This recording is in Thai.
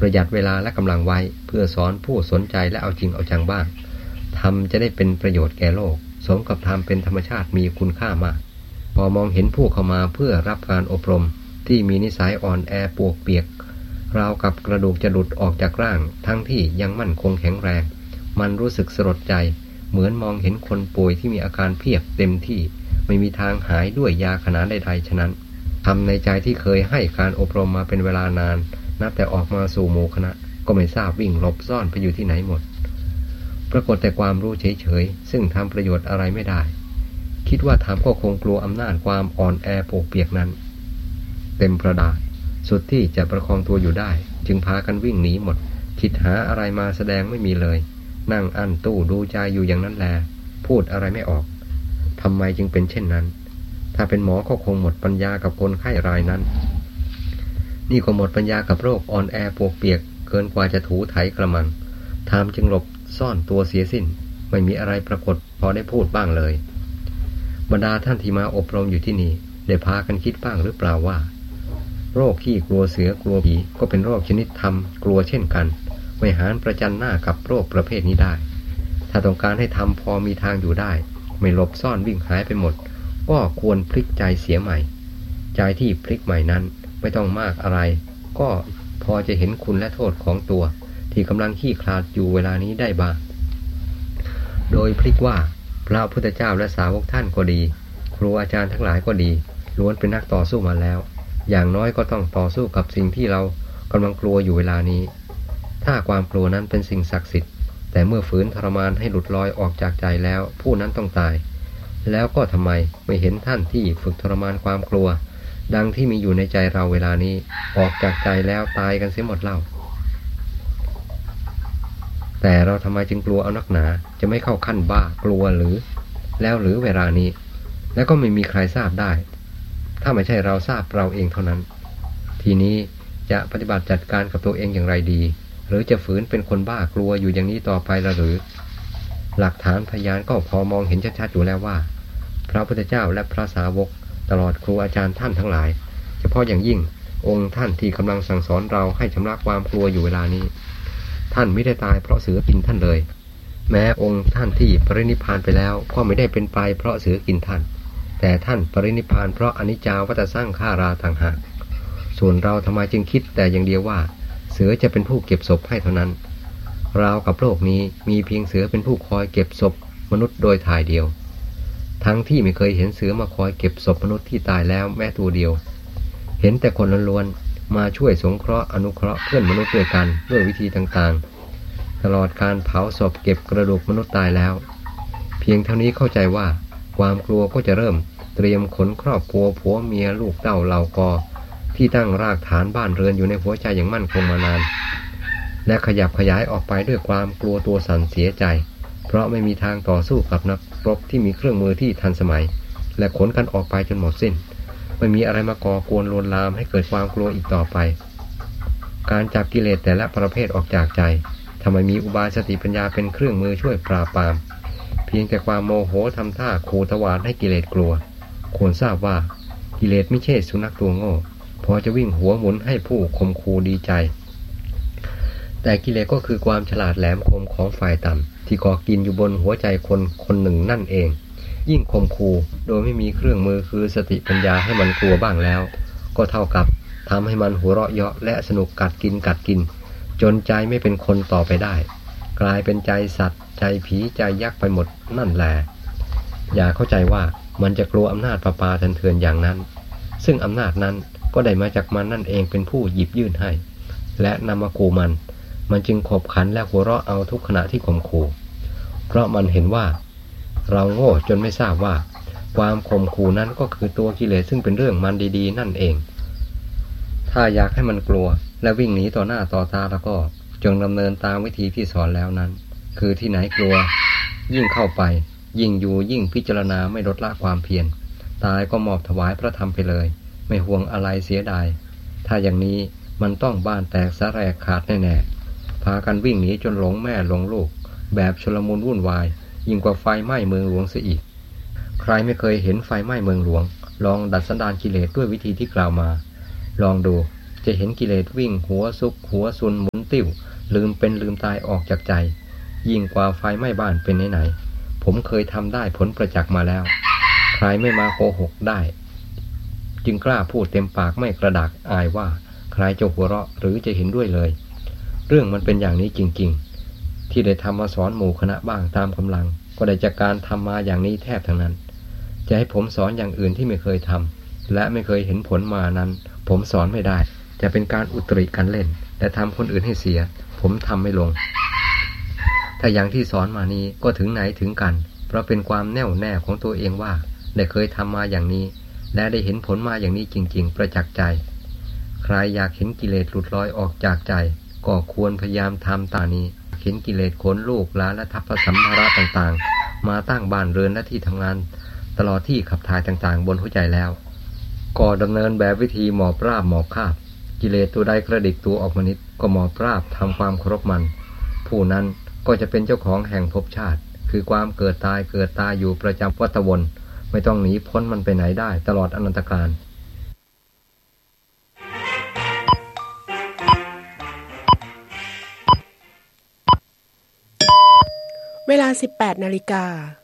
ประหยัดเวลาและกำลังไว้เพื่อสอนผู้สนใจและเอาจริงเอาจังบ้างธรรมจะได้เป็นประโยชน์แก่โลกสมกับธรรมเป็นธรรมชาติมีคุณค่ามากพอมองเห็นผู้เข้ามาเพื่อรับการอบรมที่มีนิสัยอ่อนแอปวกเปียกราวกับกระดูกจะหลุดออกจากร่างทั้งที่ยังมั่นคงแข็งแรงมันรู้สึกสลดใจเหมือนมองเห็นคนป่วยที่มีอาการเพียบเต็มที่ไม่มีทางหายด้วยยาขนาดใดๆฉะนั้นทำในใจที่เคยให้การอบรมมาเป็นเวลานานนับแต่ออกมาสู่หมู่คณะก็ไม่ทราบวิ่งหลบซ่อนไปอยู่ที่ไหนหมดปรากฏแต่ความรู้เฉยๆซึ่งทำประโยชน์อะไรไม่ได้คิดว่าทำก็คงกลัวอำนาจความอ่อนแอปวกเปียกนั้นเต็มประดาสุดที่จะประคองตัวอยู่ได้จึงพากันวิ่งหนีหมดคิดหาอะไรมาแสดงไม่มีเลยนั่งอั้นตู้ดูใจอยู่อย่างนั้นแลพูดอะไรไม่ออกทำไมจึงเป็นเช่นนั้นถ้าเป็นหมอก็คงหมดปัญญากับคนไข้รายนั้นนี่ก็หมดปัญญากับโรคอ่อนแอปวกเปียกเกินกว่าจะถูไถกระมังทำจึงหลบซ่อนตัวเสียสิ้นไม่มีอะไรปรากฏพอได้พูดบ้างเลยบรรดาท่านที่มาอบรมอยู่ที่นี่ได้พากันคิดบ้างหรือเปล่าว่าโรคขี้กลัวเสือกลัวผีก็เป็นโรคชนิดธรรมกลัวเช่นกันไม่หารประจันหน้ากับโรคประเภทนี้ได้ถ้าต้องการให้ธรรมพอมีทางอยู่ได้ไม่หลบซ่อนวิ่งหายไปหมดก็ควรพลิกใจเสียใหม่ใจที่พลิกใหม่นั้นไม่ต้องมากอะไรก็พอจะเห็นคุณและโทษของตัวที่กำลังขี้คลาดอยู่เวลานี้ได้บ้างโดยพลิกว่าพระพุทธเจ้าและสาวกท่านก็ดีครูอาจารย์ทั้งหลายก็ดีล้วนเป็นนักต่อสู้มาแล้วอย่างน้อยก็ต้องต่อสู้กับสิ่งที่เรากำลังกลัวอยู่เวลานี้ถ้าความกลัวนั้นเป็นสิ่งศักดิ์สิทธิ์แต่เมื่อฝืนทรมานให้หลุดลอยออกจากใจแล้วผู้นั้นต้องตายแล้วก็ทำไมไม่เห็นท่านที่ฝึกทรมานความกลัวดังที่มีอยู่ในใจเราเวลานี้ออกจากใจแล้วตายกันเสียหมดเล่าแต่เราทำไมจึงกลัวเอานักหนาจะไม่เข้าขั้นบ้ากลัวหรือเวลานี้แล้วก็ไม่มีใครทราบได้ถ้าไม่ใช่เราทราบเราเองเท่านั้นทีนี้จะปฏิบัติจัดการกับตัวเองอย่างไรดีหรือจะฝืนเป็นคนบ้ากลัวอยู่อย่างนี้ต่อไปละหรือหลักฐานพยานก็พอมองเห็นชัดๆอยู่แล้วว่าพระพุทธเจ้าและพระสาวกตลอดครูอาจารย์ท่านทั้งหลายเฉพาะอย่างยิ่งองค์ท่านที่กำลังสั่งสอนเราให้ชำระความกลัวอยู่เวลานี้ท่านไม่ได้ตายเพราะเสือกินท่านเลยแม้องค์ท่านที่ปรินิพพานไปแล้วก็ไม่ได้เป็นไปเพราะเสือกินท่านแต่ท่านปรินิพพานเพราะอนิจจาวัฏสร้างฆาราต่างหากส่วนเราทำไมจึงคิดแต่อย่างเดียวว่าเสือจะเป็นผู้เก็บศพให้เท่านั้นเรากับโลกนี้มีเพียงเสือเป็นผู้คอยเก็บศพมนุษย์โดยถ่ายเดียวทั้งที่ไม่เคยเห็นเสือมาคอยเก็บศพมนุษย์ที่ตายแล้วแม้ตัวเดียวเห็นแต่คนล้วนๆมาช่วยสงเคราะห์อนุเคราะห์เพื่อนมนุษย์ด้วยกันด้วยวิธีต่างๆตลอดการเผาศพเก็บกระดูกมนุษย์ตายแล้วเพียงเท่านี้เข้าใจว่าความกลัวก็จะเริ่มเตรียมขนครอบครัวผัวเมียลูกเต้าเหล่ากอที่ตั้งรากฐานบ้านเรือนอยู่ในหัวใจอย่างมั่นคงมานานและขยับขยายออกไปด้วยความกลัวตัวสั่นเสียใจเพราะไม่มีทางต่อสู้กับนักรบที่มีเครื่องมือที่ทันสมัยและขนกันออกไปจนหมดสิ้นไม่มีอะไรมาก่อกวนลวนลามให้เกิดความกลัวอีกต่อไปการจับกิเลสแต่ละประเภทออกจากใจทำไมมีอุบายสติปัญญาเป็นเครื่องมือช่วยปราบปรามเพียงแต่ความโมโหทำท่าขู่ตวาดให้กิเลสกลัวควรทราบว่ากิเลสไม่ใช่สุนัขตัวโง่พอจะวิ่งหัวหมุนให้ผู้ข่มขู่ดีใจแต่กิเลสก็คือความฉลาดแหลมคมของฝ่ายต่ำที่ก่อกินอยู่บนหัวใจคนคนหนึ่งนั่นเองยิ่งข่มขู่โดยไม่มีเครื่องมือคือสติปัญญาให้มันกลัวบ้างแล้วก็เท่ากับทำให้มันหัวเราะเยาะและสนุกกัดกินจนใจไม่เป็นคนต่อไปได้กลายเป็นใจสัตว์ใจผีใจยักษ์ไปหมดนั่นแหละอย่าเข้าใจว่ามันจะกลัวอำนาจประปาเถื่อนอย่างนั้นซึ่งอำนาจนั้นก็ได้มาจากมันนั่นเองเป็นผู้หยิบยื่นให้และนำมาขู่มันจึงขบขันและหัวเราะเอาทุกขณะที่ข่มขู่เพราะมันเห็นว่าเราโง่จนไม่ทราบว่าความข่มขู่นั้นก็คือตัวกิเลสซึ่งเป็นเรื่องมันดีๆนั่นเองถ้าอยากให้มันกลัวและวิ่งหนีต่อหน้าต่อตาแล้วก็จงดำเนินตามวิธีที่สอนแล้วนั้นคือที่ไหนกลัวยิ่งเข้าไปยิ่งอยู่ยิ่งพิจารณาไม่ลดละความเพียรตายก็มอบถวายพระธรรมไปเลยไม่ห่วงอะไรเสียดายถ้าอย่างนี้มันต้องบ้านแตกสะแรกขาดแน่ๆพากันวิ่งหนีจนหลงแม่หลงลูกแบบชลมุนวุ่นวายยิ่งกว่าไฟไหม้เมืองหลวงเสียอีกใครไม่เคยเห็นไฟไหม้เมืองหลวงลองดัดสันดานกิเลสด้วยวิธีที่กล่าวมาลองดูจะเห็นกิเลสวิ่งหัวซุกหัวซุนหมุนติ้วลืมเป็นลืมตายออกจากใจยิ่งกว่าไฟไหม้บ้านเป็นไหนๆผมเคยทำได้ผลประจักษ์มาแล้วใครไม่มาโกหกได้จึงกล้าพูดเต็มปากไม่กระดากอายว่าใครจะหัวเราะหรือจะเห็นด้วยเลยเรื่องมันเป็นอย่างนี้จริงๆที่ได้ทำมาสอนหมู่คณะบ้างตามกำลังก็ได้จากการทำมาอย่างนี้แทบทั้งนั้นจะให้ผมสอนอย่างอื่นที่ไม่เคยทำและไม่เคยเห็นผลมานั้นผมสอนไม่ได้จะเป็นการอุตริกันเล่นแต่ทำคนอื่นให้เสียผมทำไม่ลงถ้าอย่างที่สอนมานี้ก็ถึงไหนถึงกันเพราะเป็นความแน่วแน่ของตัวเองว่าได้เคยทำมาอย่างนี้และได้เห็นผลมาอย่างนี้จริงๆประจักษ์ใจใครอยากเห็นกิเลสหลุดลอยออกจากใจก็ควรพยายามทำตามนี้เห็นกิเลสขนลูกหลานและทัพสัมภาระต่างๆมาตั้งบ้านเรือนและที่ทำงานตลอดที่ขับถ่ายต่างๆบนหัวใจแล้วก็ดำเนินแบบวิธีหมอบราบหมอบคาบกิเลสตัวใดกระดิกตัวออกมานิดก็หมอบราบทำความเคารพมันผู้นั้นก็จะเป็นเจ้าของแห่งภพชาติคือความเกิดตายอยู่ประจำวัฏวนไม่ต้องหนีพ้นมันไปไหนได้ตลอดอนันตกาลเวลา 18 นาฬิกา